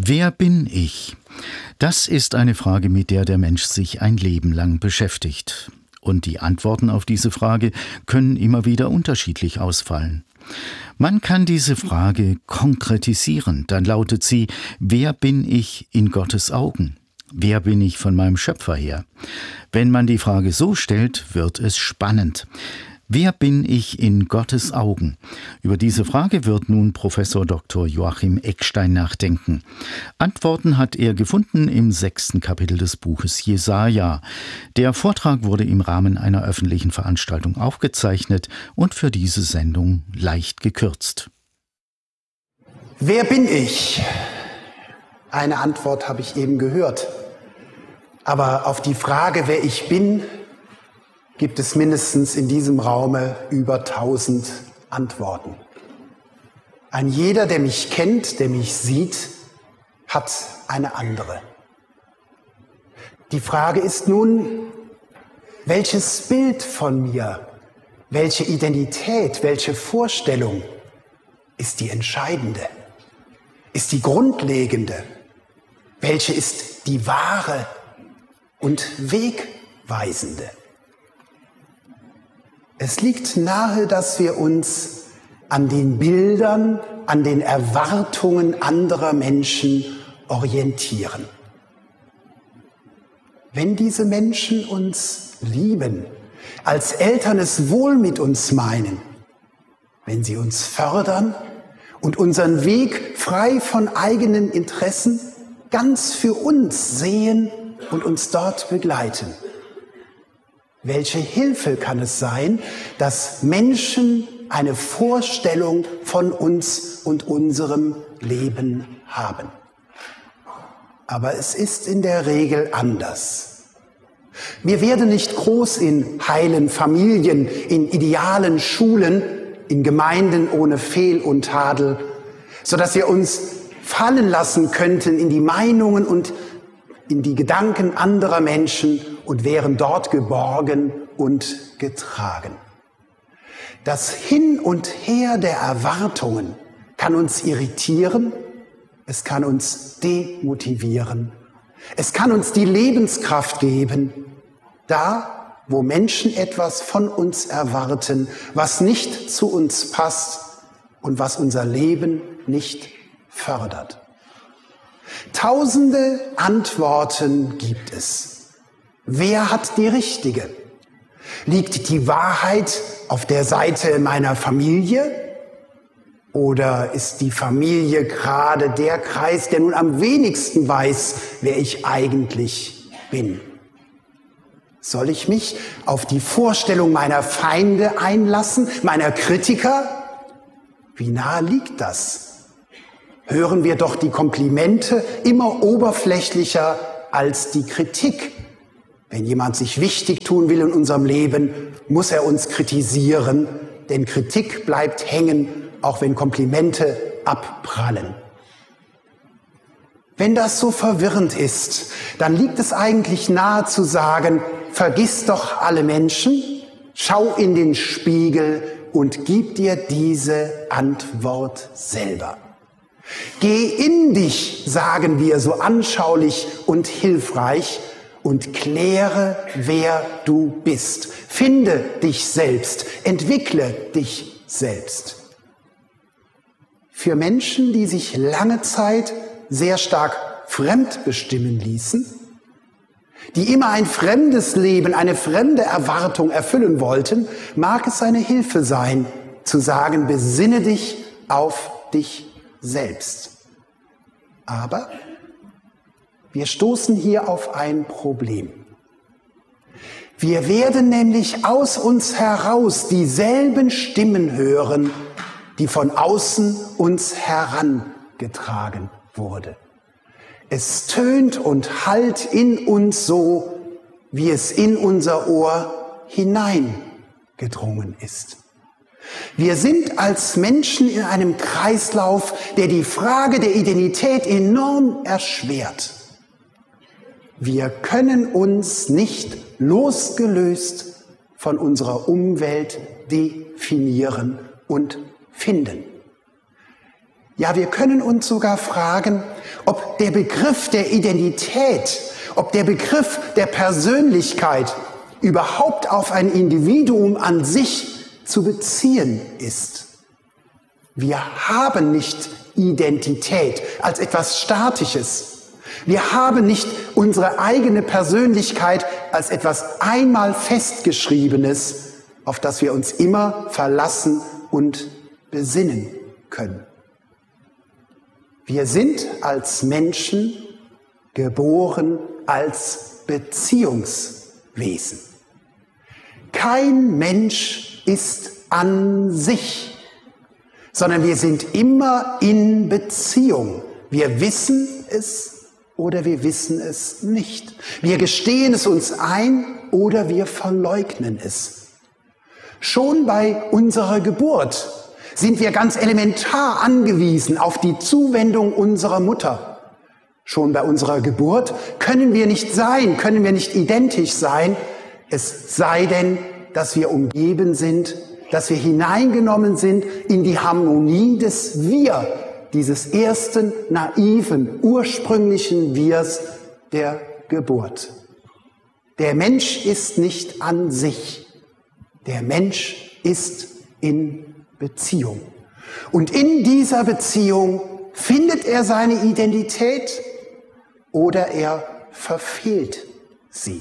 Wer bin ich? Das ist eine Frage, mit der der Mensch sich ein Leben lang beschäftigt. Und die Antworten auf diese Frage können immer wieder unterschiedlich ausfallen. Man kann diese Frage konkretisieren. Dann lautet sie: Wer bin ich in Gottes Augen? Wer bin ich von meinem Schöpfer her? Wenn man die Frage so stellt, wird es spannend. Wer bin ich in Gottes Augen? Über diese Frage wird nun Professor Dr. Joachim Eckstein nachdenken. Antworten hat er gefunden im 6. Kapitel des Buches Jesaja. Der Vortrag wurde im Rahmen einer öffentlichen Veranstaltung aufgezeichnet und für diese Sendung leicht gekürzt. Wer bin ich? Eine Antwort habe ich eben gehört. Aber auf die Frage, wer ich bin, gibt es mindestens in diesem Raume über 1000 Antworten. Ein jeder, der mich kennt, der mich sieht, hat eine andere. Die Frage ist nun, welches Bild von mir, welche Identität, welche Vorstellung ist die entscheidende, ist die grundlegende, welche ist die wahre und wegweisende? Es liegt nahe, dass wir uns an den Bildern, an den Erwartungen anderer Menschen orientieren. Wenn diese Menschen uns lieben, als Eltern es wohl mit uns meinen, wenn sie uns fördern und unseren Weg frei von eigenen Interessen ganz für uns sehen und uns dort begleiten, welche Hilfe kann es sein, dass Menschen eine Vorstellung von uns und unserem Leben haben? Aber es ist in der Regel anders. Wir werden nicht groß in heilen Familien, in idealen Schulen, in Gemeinden ohne Fehl und Tadel, sodass wir uns fallen lassen könnten in die Meinungen und in die Gedanken anderer Menschen und wären dort geborgen und getragen. Das Hin und Her der Erwartungen kann uns irritieren, es kann uns demotivieren, es kann uns die Lebenskraft geben, da, wo Menschen etwas von uns erwarten, was nicht zu uns passt und was unser Leben nicht fördert. Tausende Antworten gibt es. Wer hat die richtige? Liegt die Wahrheit auf der Seite meiner Familie? Oder ist die Familie gerade der Kreis, der nun am wenigsten weiß, wer ich eigentlich bin? Soll ich mich auf die Vorstellung meiner Feinde einlassen, meiner Kritiker? Wie nahe liegt das? Hören wir doch die Komplimente immer oberflächlicher als die Kritik. Wenn jemand sich wichtig tun will in unserem Leben, muss er uns kritisieren, denn Kritik bleibt hängen, auch wenn Komplimente abprallen. Wenn das so verwirrend ist, dann liegt es eigentlich nahe zu sagen, vergiss doch alle Menschen, schau in den Spiegel und gib dir diese Antwort selber. Geh in dich, sagen wir so anschaulich und hilfreich, und kläre, wer du bist. Finde dich selbst, entwickle dich selbst. Für Menschen, die sich lange Zeit sehr stark fremdbestimmen ließen, die immer ein fremdes Leben, eine fremde Erwartung erfüllen wollten, mag es eine Hilfe sein, zu sagen, besinne dich auf dich selbst. Aber wir stoßen hier auf ein Problem. Wir werden nämlich aus uns heraus dieselben Stimmen hören, die von außen uns herangetragen wurde. Es tönt und hallt in uns so, wie es in unser Ohr hineingedrungen ist. Wir sind als Menschen in einem Kreislauf, der die Frage der Identität enorm erschwert. Wir können uns nicht losgelöst von unserer Umwelt definieren und finden. Ja, wir können uns sogar fragen, ob der Begriff der Identität, ob der Begriff der Persönlichkeit überhaupt auf ein Individuum an sich zu beziehen ist. Wir haben nicht Identität als etwas Statisches. Wir haben nicht unsere eigene Persönlichkeit als etwas einmal Festgeschriebenes, auf das wir uns immer verlassen und besinnen können. Wir sind als Menschen geboren als Beziehungswesen. Kein Mensch ist an sich, sondern wir sind immer in Beziehung. Wir wissen es oder wir wissen es nicht. Wir gestehen es uns ein oder wir verleugnen es. Schon bei unserer Geburt sind wir ganz elementar angewiesen auf die Zuwendung unserer Mutter. Schon bei unserer Geburt können wir nicht identisch sein, es sei denn, dass wir umgeben sind, dass wir hineingenommen sind in die Harmonie des Wir, dieses ersten, naiven, ursprünglichen Wirs der Geburt. Der Mensch ist nicht an sich. Der Mensch ist in Beziehung. Und in dieser Beziehung findet er seine Identität oder er verfehlt sie.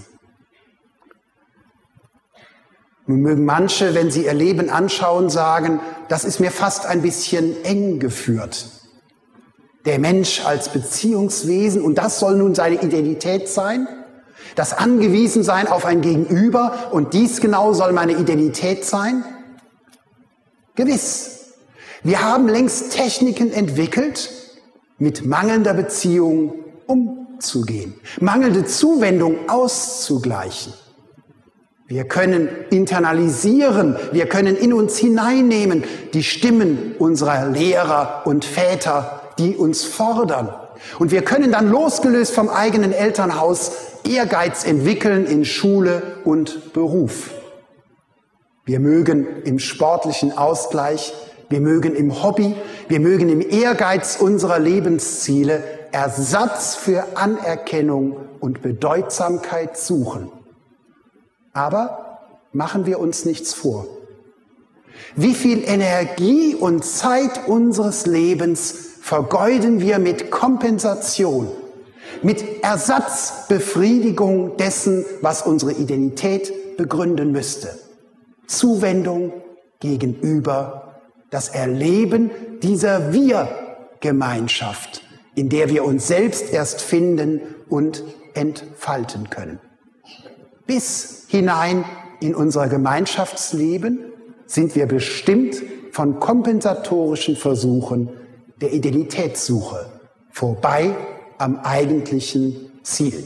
Nun mögen manche, wenn sie ihr Leben anschauen, sagen, das ist mir fast ein bisschen eng geführt. Der Mensch als Beziehungswesen, und das soll nun seine Identität sein? Das Angewiesensein auf ein Gegenüber, und dies genau soll meine Identität sein? Gewiss. Wir haben längst Techniken entwickelt, mit mangelnder Beziehung umzugehen, mangelnde Zuwendung auszugleichen. Wir können internalisieren, wir können in uns hineinnehmen die Stimmen unserer Lehrer und Väter, die uns fordern. Und wir können dann losgelöst vom eigenen Elternhaus Ehrgeiz entwickeln in Schule und Beruf. Wir mögen im sportlichen Ausgleich, wir mögen im Hobby, wir mögen im Ehrgeiz unserer Lebensziele Ersatz für Anerkennung und Bedeutsamkeit suchen. Aber machen wir uns nichts vor. Wie viel Energie und Zeit unseres Lebens vergeuden wir mit Kompensation, mit Ersatzbefriedigung dessen, was unsere Identität begründen müsste. Zuwendung gegenüber, das Erleben dieser Wir-Gemeinschaft, in der wir uns selbst erst finden und entfalten können. Bis hinein in unser Gemeinschaftsleben sind wir bestimmt von kompensatorischen Versuchen der Identitätssuche, vorbei am eigentlichen Ziel.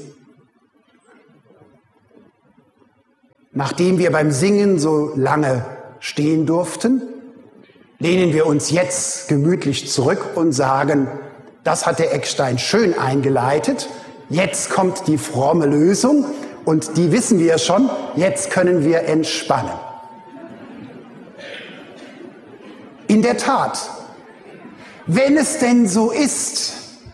Nachdem wir beim Singen so lange stehen durften, lehnen wir uns jetzt gemütlich zurück und sagen, das hat der Eckstein schön eingeleitet, jetzt kommt die fromme Lösung und die wissen wir schon, jetzt können wir entspannen. In der Tat, wenn es denn so ist,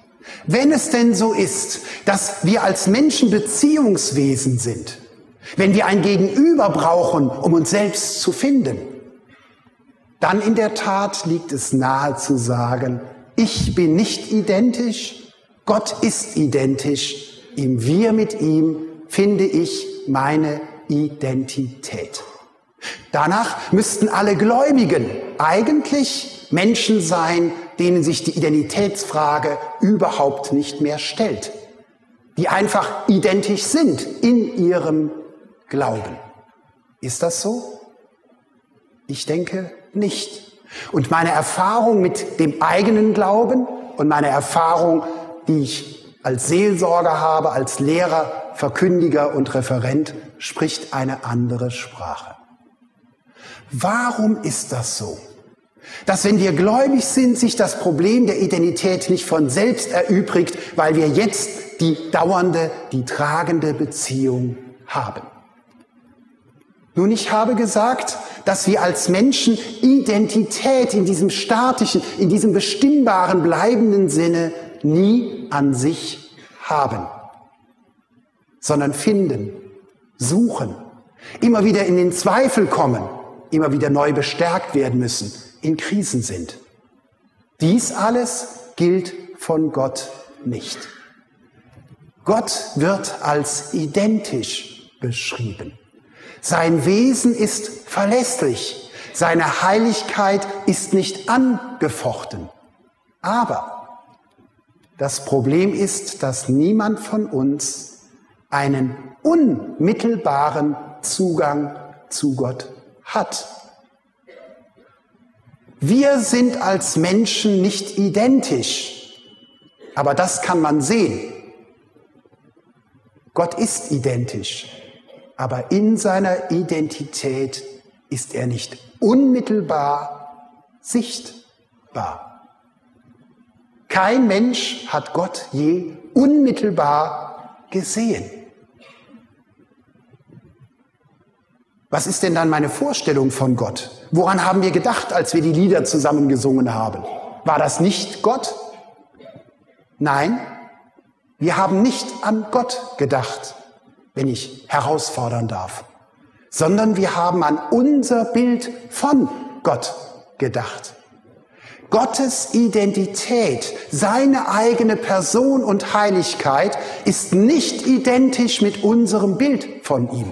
dass wir als Menschen Beziehungswesen sind, wenn wir ein Gegenüber brauchen, um uns selbst zu finden, dann in der Tat liegt es nahe zu sagen, ich bin nicht identisch, Gott ist identisch, im Wir mit ihm finde ich meine Identität. Danach müssten alle Gläubigen eigentlich Menschen sein, denen sich die Identitätsfrage überhaupt nicht mehr stellt, die einfach identisch sind in ihrem Glauben. Ist das so? Ich denke nicht. Und meine Erfahrung mit dem eigenen Glauben und meine Erfahrung, die ich als Seelsorger habe, als Lehrer, Verkündiger und Referent, spricht eine andere Sprache. Warum ist das so? Dass, wenn wir gläubig sind, sich das Problem der Identität nicht von selbst erübrigt, weil wir jetzt die dauernde, die tragende Beziehung haben. Nun, ich habe gesagt, dass wir als Menschen Identität in diesem statischen, in diesem bestimmbaren, bleibenden Sinne nie an sich haben, sondern finden, suchen, immer wieder in den Zweifel kommen, immer wieder neu bestärkt werden müssen, in Krisen sind. Dies alles gilt von Gott nicht. Gott wird als identisch beschrieben. Sein Wesen ist verlässlich, seine Heiligkeit ist nicht angefochten. Aber das Problem ist, dass niemand von uns einen unmittelbaren Zugang zu Gott hat. Wir sind als Menschen nicht identisch, aber das kann man sehen. Gott ist identisch, aber in seiner Identität ist er nicht unmittelbar sichtbar. Kein Mensch hat Gott je unmittelbar gesehen. Was ist denn dann meine Vorstellung von Gott? Woran haben wir gedacht, als wir die Lieder zusammen gesungen haben? War das nicht Gott? Nein, wir haben nicht an Gott gedacht, wenn ich herausfordern darf, sondern wir haben an unser Bild von Gott gedacht. Gottes Identität, seine eigene Person und Heiligkeit ist nicht identisch mit unserem Bild von ihm.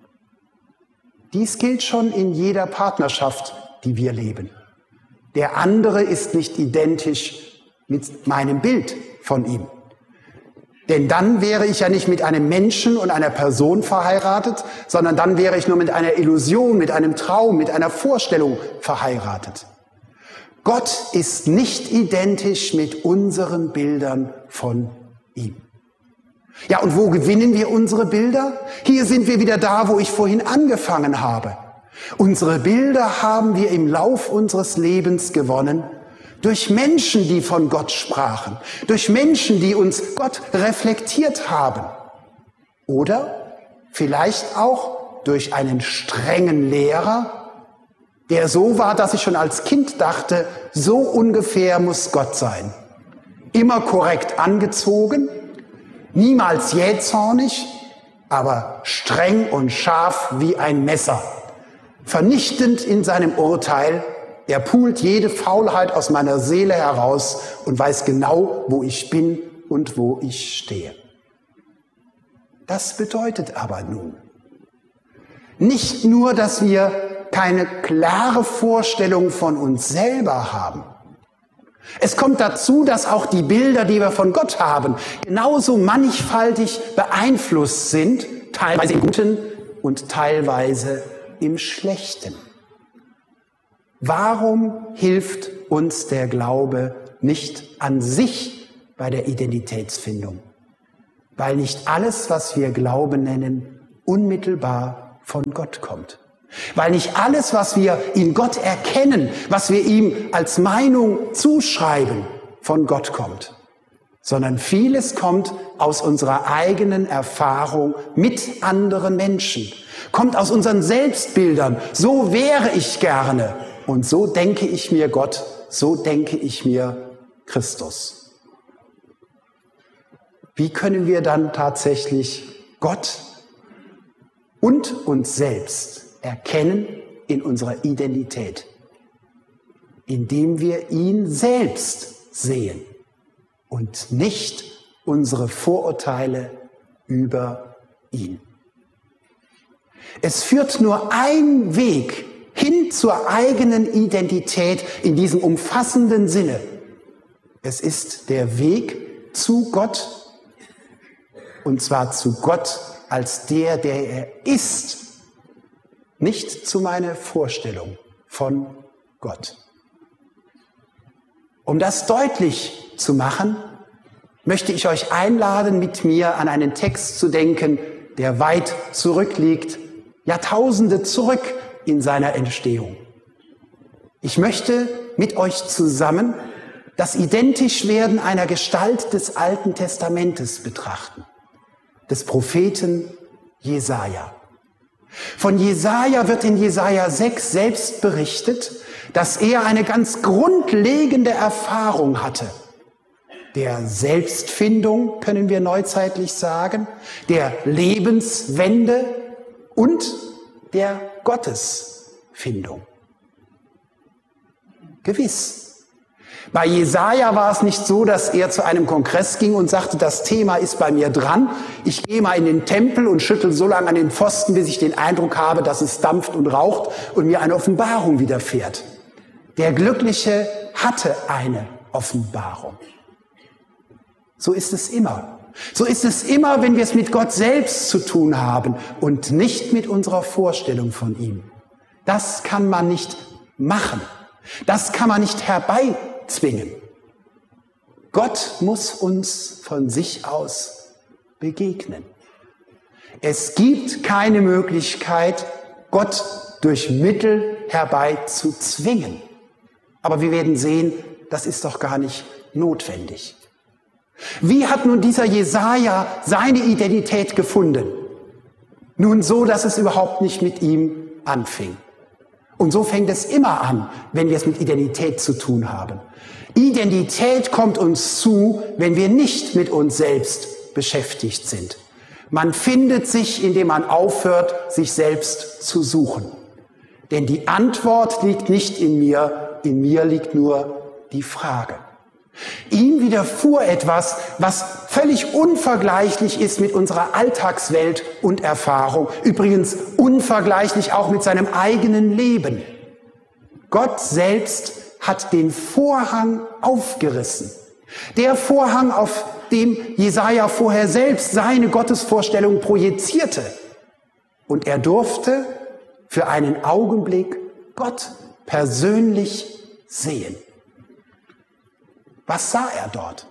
Dies gilt schon in jeder Partnerschaft, die wir leben. Der andere ist nicht identisch mit meinem Bild von ihm. Denn dann wäre ich ja nicht mit einem Menschen und einer Person verheiratet, sondern dann wäre ich nur mit einer Illusion, mit einem Traum, mit einer Vorstellung verheiratet. Gott ist nicht identisch mit unseren Bildern von ihm. Ja, und wo gewinnen wir unsere Bilder? Hier sind wir wieder da, wo ich vorhin angefangen habe. Unsere Bilder haben wir im Lauf unseres Lebens gewonnen, durch Menschen, die von Gott sprachen, durch Menschen, die uns Gott reflektiert haben. Oder vielleicht auch durch einen strengen Lehrer, der so war, dass ich schon als Kind dachte, so ungefähr muss Gott sein. Immer korrekt angezogen, niemals jähzornig, aber streng und scharf wie ein Messer. Vernichtend in seinem Urteil, er pult jede Faulheit aus meiner Seele heraus und weiß genau, wo ich bin und wo ich stehe. Das bedeutet aber nun nicht nur, dass wir keine klare Vorstellung von uns selber haben. Es kommt dazu, dass auch die Bilder, die wir von Gott haben, genauso mannigfaltig beeinflusst sind, teilweise im Guten und teilweise im Schlechten. Warum hilft uns der Glaube nicht an sich bei der Identitätsfindung? Weil nicht alles, was wir Glaube nennen, unmittelbar von Gott kommt. Weil nicht alles, was wir in Gott erkennen, was wir ihm als Meinung zuschreiben, von Gott kommt, sondern vieles kommt aus unserer eigenen Erfahrung mit anderen Menschen, kommt aus unseren Selbstbildern. So wäre ich gerne und so denke ich mir Gott, so denke ich mir Christus. Wie können wir dann tatsächlich Gott und uns selbst erkennen in unserer Identität, indem wir ihn selbst sehen und nicht unsere Vorurteile über ihn. Es führt nur ein Weg hin zur eigenen Identität in diesem umfassenden Sinne. Es ist der Weg zu Gott, und zwar zu Gott als der er ist, nicht zu meiner Vorstellung von Gott. Um das deutlich zu machen, möchte ich euch einladen, mit mir an einen Text zu denken, der weit zurückliegt, Jahrtausende zurück in seiner Entstehung. Ich möchte mit euch zusammen das Identischwerden einer Gestalt des Alten Testamentes betrachten, des Propheten Jesaja. Von Jesaja wird in Jesaja 6 selbst berichtet, dass er eine ganz grundlegende Erfahrung hatte. Der Selbstfindung, können wir neuzeitlich sagen, der Lebenswende und der Gottesfindung. Gewiss. Bei Jesaja war es nicht so, dass er zu einem Kongress ging und sagte, das Thema ist bei mir dran. Ich gehe mal in den Tempel und schüttel so lange an den Pfosten, bis ich den Eindruck habe, dass es dampft und raucht und mir eine Offenbarung widerfährt. Der Glückliche hatte eine Offenbarung. So ist es immer. So ist es immer, wenn wir es mit Gott selbst zu tun haben und nicht mit unserer Vorstellung von ihm. Das kann man nicht machen. Das kann man nicht herbeizwingen. Gott muss uns von sich aus begegnen. Es gibt keine Möglichkeit, Gott durch Mittel herbeizuzwingen. Aber wir werden sehen, das ist doch gar nicht notwendig. Wie hat nun dieser Jesaja seine Identität gefunden? Nun so, dass es überhaupt nicht mit ihm anfing. Und so fängt es immer an, wenn wir es mit Identität zu tun haben. Identität kommt uns zu, wenn wir nicht mit uns selbst beschäftigt sind. Man findet sich, indem man aufhört, sich selbst zu suchen. Denn die Antwort liegt nicht in mir liegt nur die Frage. Ihm widerfuhr etwas, was völlig unvergleichlich ist mit unserer Alltagswelt und Erfahrung. Übrigens unvergleichlich auch mit seinem eigenen Leben. Gott selbst hat den Vorhang aufgerissen. Der Vorhang, auf dem Jesaja vorher selbst seine Gottesvorstellung projizierte. Und er durfte für einen Augenblick Gott persönlich sehen. Was sah er dort?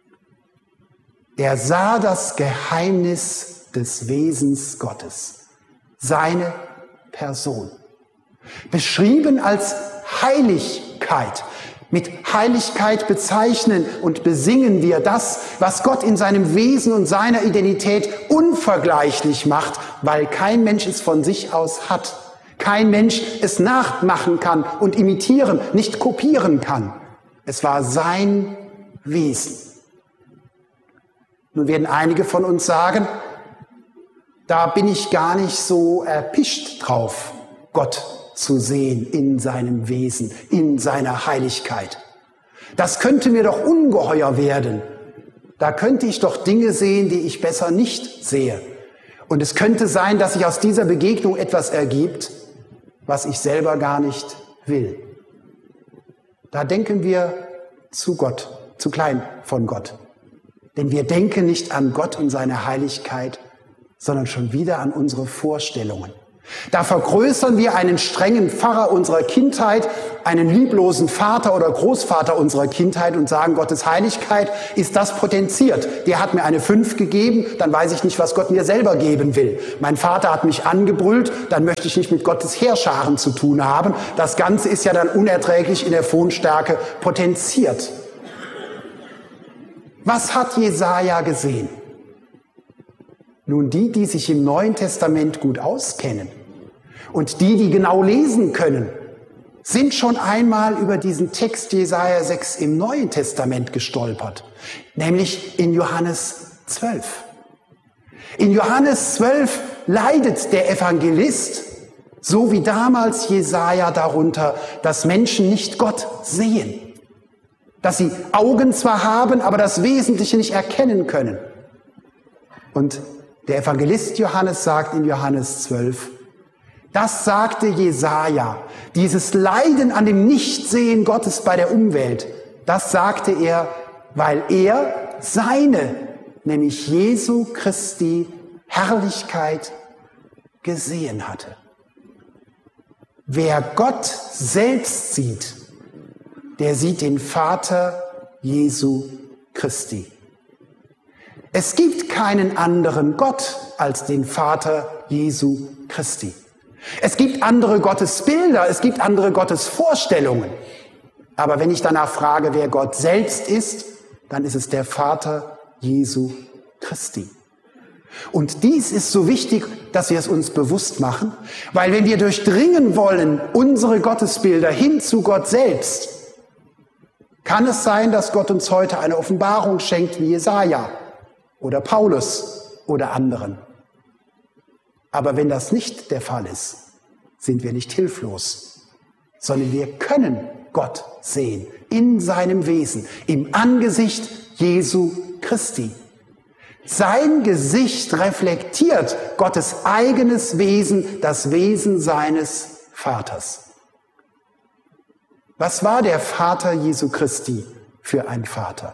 Er sah das Geheimnis des Wesens Gottes, seine Person. Beschrieben als Heiligkeit. Mit Heiligkeit bezeichnen und besingen wir das, was Gott in seinem Wesen und seiner Identität unvergleichlich macht, weil kein Mensch es von sich aus hat. Kein Mensch es nachmachen kann und imitieren, nicht kopieren kann. Es war sein Wesen. Nun werden einige von uns sagen, da bin ich gar nicht so erpicht drauf, Gott zu sehen in seinem Wesen, in seiner Heiligkeit. Das könnte mir doch ungeheuer werden. Da könnte ich doch Dinge sehen, die ich besser nicht sehe. Und es könnte sein, dass sich aus dieser Begegnung etwas ergibt, was ich selber gar nicht will. Da denken wir zu Gott, zu klein von Gott. Denn wir denken nicht an Gott und seine Heiligkeit, sondern schon wieder an unsere Vorstellungen. Da vergrößern wir einen strengen Pfarrer unserer Kindheit, einen lieblosen Vater oder Großvater unserer Kindheit und sagen, Gottes Heiligkeit ist das potenziert. Der hat mir eine 5 gegeben, dann weiß ich nicht, was Gott mir selber geben will. Mein Vater hat mich angebrüllt, dann möchte ich nicht mit Gottes Heerscharen zu tun haben. Das Ganze ist ja dann unerträglich in der Phonstärke potenziert. Was hat Jesaja gesehen? Nun, die sich im Neuen Testament gut auskennen und die genau lesen können, sind schon einmal über diesen Text Jesaja 6 im Neuen Testament gestolpert, nämlich in Johannes 12. In Johannes 12 leidet der Evangelist, so wie damals Jesaja, darunter, dass Menschen nicht Gott sehen, dass sie Augen zwar haben, aber das Wesentliche nicht erkennen können. Und der Evangelist Johannes sagt in Johannes 12, das sagte Jesaja, dieses Leiden an dem Nichtsehen Gottes bei der Umwelt, das sagte er, weil er seine, nämlich Jesu Christi Herrlichkeit gesehen hatte. Wer Gott selbst sieht, der sieht den Vater Jesu Christi. Es gibt keinen anderen Gott als den Vater Jesu Christi. Es gibt andere Gottesbilder, es gibt andere Gottesvorstellungen. Aber wenn ich danach frage, wer Gott selbst ist, dann ist es der Vater Jesu Christi. Und dies ist so wichtig, dass wir es uns bewusst machen, weil wenn wir durchdringen wollen, unsere Gottesbilder hin zu Gott selbst, kann es sein, dass Gott uns heute eine Offenbarung schenkt wie Jesaja oder Paulus oder anderen. Aber wenn das nicht der Fall ist, sind wir nicht hilflos, sondern wir können Gott sehen in seinem Wesen, im Angesicht Jesu Christi. Sein Gesicht reflektiert Gottes eigenes Wesen, das Wesen seines Vaters. Was war der Vater Jesu Christi für ein Vater?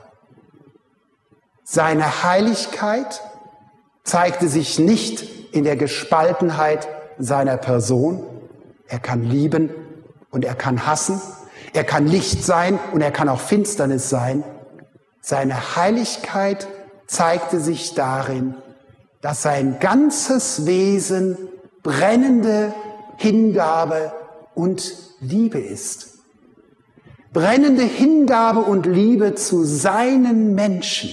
Seine Heiligkeit zeigte sich nicht in der Gespaltenheit seiner Person. Er kann lieben und er kann hassen. Er kann Licht sein und er kann auch Finsternis sein. Seine Heiligkeit zeigte sich darin, dass sein ganzes Wesen brennende Hingabe und Liebe ist. Brennende Hingabe und Liebe zu seinen Menschen.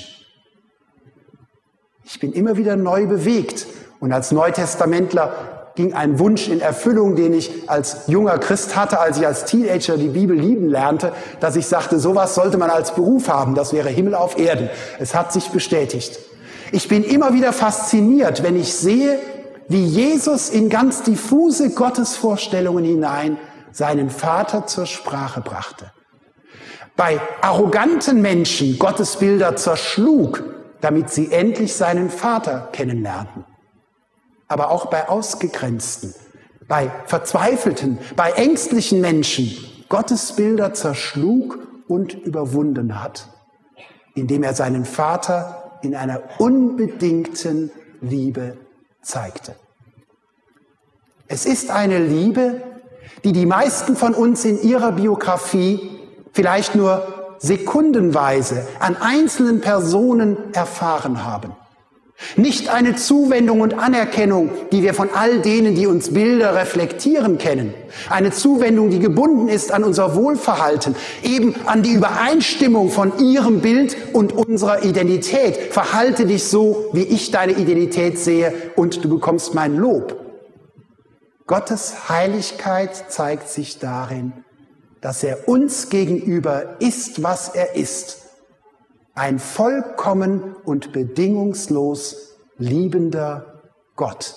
Ich bin immer wieder neu bewegt und als Neutestamentler ging ein Wunsch in Erfüllung, den ich als junger Christ hatte, als ich als Teenager die Bibel lieben lernte, dass ich sagte, sowas sollte man als Beruf haben, das wäre Himmel auf Erden. Es hat sich bestätigt. Ich bin immer wieder fasziniert, wenn ich sehe, wie Jesus in ganz diffuse Gottesvorstellungen hinein seinen Vater zur Sprache brachte. Bei arroganten Menschen Gottesbilder zerschlug, damit sie endlich seinen Vater kennenlernten. Aber auch bei Ausgegrenzten, bei Verzweifelten, bei ängstlichen Menschen Gottesbilder zerschlug und überwunden hat, indem er seinen Vater in einer unbedingten Liebe zeigte. Es ist eine Liebe, die die meisten von uns in ihrer Biografie vielleicht nur sekundenweise an einzelnen Personen erfahren haben. Nicht eine Zuwendung und Anerkennung, die wir von all denen, die uns Bilder reflektieren, kennen. Eine Zuwendung, die gebunden ist an unser Wohlverhalten, eben an die Übereinstimmung von ihrem Bild und unserer Identität. Verhalte dich so, wie ich deine Identität sehe, und du bekommst mein Lob. Gottes Heiligkeit zeigt sich darin, dass er uns gegenüber ist, was er ist. Ein vollkommen und bedingungslos liebender Gott.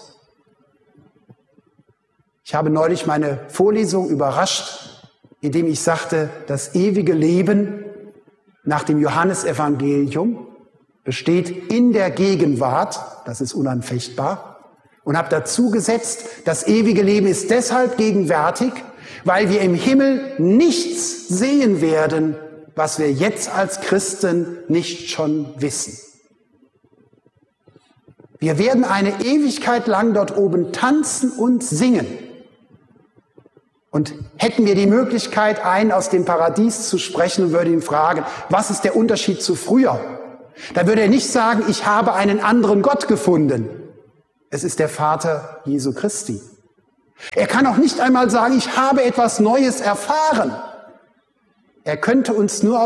Ich habe neulich meine Vorlesung überrascht, indem ich sagte, das ewige Leben nach dem Johannesevangelium besteht in der Gegenwart, das ist unanfechtbar, und habe dazu gesetzt, das ewige Leben ist deshalb gegenwärtig, weil wir im Himmel nichts sehen werden, was wir jetzt als Christen nicht schon wissen. Wir werden eine Ewigkeit lang dort oben tanzen und singen. Und hätten wir die Möglichkeit, einen aus dem Paradies zu sprechen und würde ihn fragen, was ist der Unterschied zu früher? Da würde er nicht sagen, ich habe einen anderen Gott gefunden. Es ist der Vater Jesu Christi. Er kann auch nicht einmal sagen, ich habe etwas Neues erfahren. Er könnte uns nur